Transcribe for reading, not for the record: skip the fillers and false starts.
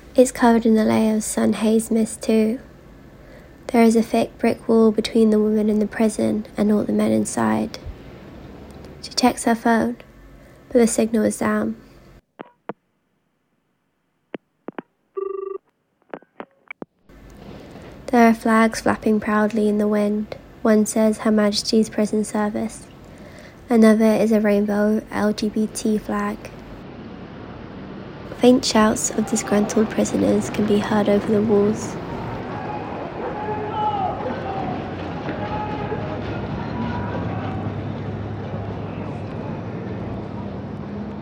It's covered in a layer of sun-haze mist too. There is a thick brick wall between the woman in the prison and all the men inside. She checks her phone, but the signal is down. There are flags flapping proudly in the wind. One says Her Majesty's Prison Service. Another is a rainbow LGBT flag. Faint shouts of disgruntled prisoners can be heard over the walls.